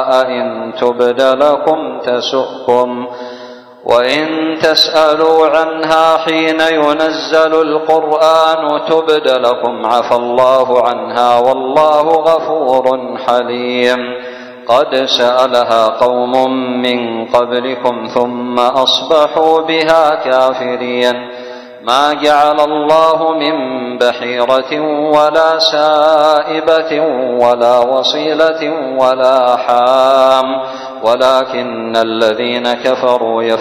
إن تبد لكم تسؤكم وإن تسألوا عنها حين ينزل القرآن تبد لكم عفى الله عنها والله غفور حليم. قد سألها قوم من قبلكم ثم أصبحوا بها كافرين. ما جعل الله من بحيرة ولا سائبة ولا وصيلة ولا حام ولكن الذين كفروا